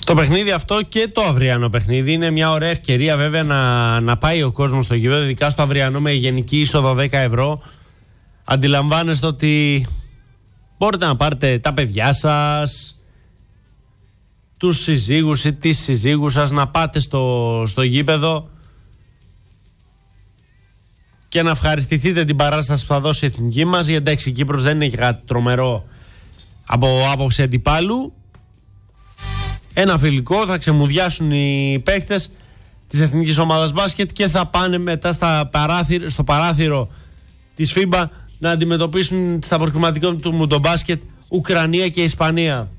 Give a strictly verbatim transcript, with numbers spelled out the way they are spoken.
Το παιχνίδι αυτό και το αυριανό παιχνίδι είναι μια ωραία ευκαιρία βέβαια να, να πάει ο κόσμος στο γήπεδο, ειδικά στο αυριανό με γενική είσοδο δέκα ευρώ. Αντιλαμβάνεστε ότι μπορείτε να πάρετε τα παιδιά σας, τους συζύγους ή τις συζύγους σας, να πάτε στο, στο γήπεδο και να ευχαριστηθείτε την παράσταση που θα δώσει η εθνική μας. Γιατί εντάξει, η Κύπρος δεν είναι κάτι τρομερό από άποψη αντιπάλου. Ένα φιλικό, θα ξεμουδιάσουν οι παίκτες της εθνικής ομάδας μπάσκετ και θα πάνε μετά στα παράθυρο, στο παράθυρο της φίμπα να αντιμετωπίσουν στα προκριματικό του μουντομπάσκετ Ουκρανία και Ισπανία.